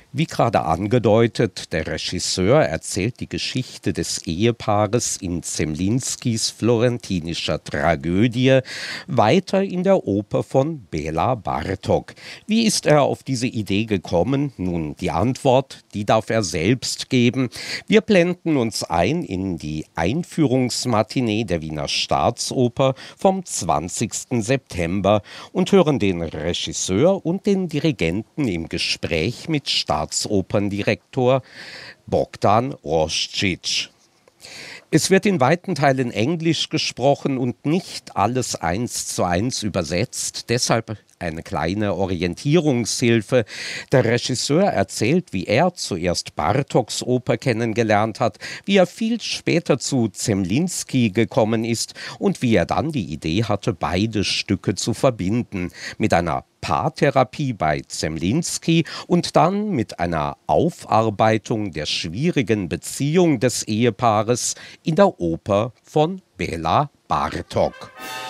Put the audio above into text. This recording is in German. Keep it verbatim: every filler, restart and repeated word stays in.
Wie gerade angedeutet, der Regisseur erzählt die Geschichte des Ehepaares in Zemlinskis florentinischer Tragödie weiter in der Oper von Bela Bartok. Wie ist er auf diese Idee gekommen? Nun, die Antwort, die darf er selbst geben. Wir blenden uns ein in die Einführungsmatinee der Wiener Staatsoper vom zwanzigsten September und hören den Regisseur und den Dirigenten im Gespräch mit Staatsoperndirektor Bogdan Roscic. Es wird in weiten Teilen Englisch gesprochen und nicht alles eins zu eins übersetzt. Deshalb eine kleine Orientierungshilfe. Der Regisseur erzählt, wie er zuerst Bartoks Oper kennengelernt hat, wie er viel später zu Zemlinsky gekommen ist und wie er dann die Idee hatte, beide Stücke zu verbinden. Mit einer Paartherapie bei Zemlinsky und dann mit einer Aufarbeitung der schwierigen Beziehung des Ehepaares in der Oper von Bela Bartok.